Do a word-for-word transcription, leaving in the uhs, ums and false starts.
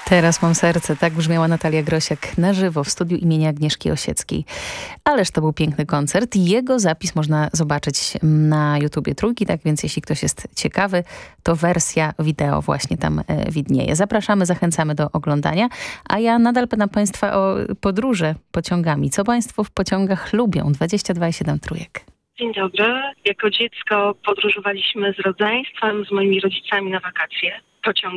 Teraz mam serce, tak brzmiała Natalia Grosiak na żywo w studiu imienia Agnieszki Osieckiej. Ależ to był piękny koncert. Jego zapis można zobaczyć na YouTubie Trójki, tak więc jeśli ktoś jest ciekawy, to wersja wideo właśnie tam e, widnieje. Zapraszamy, zachęcamy do oglądania, a ja nadal pytam Państwa o podróże pociągami. Co Państwo w pociągach lubią? dwadzieścia dwa i siedem Trójek. Dzień dobry. Jako dziecko podróżowaliśmy z rodzeństwem, z moimi rodzicami na wakacje pociągiem.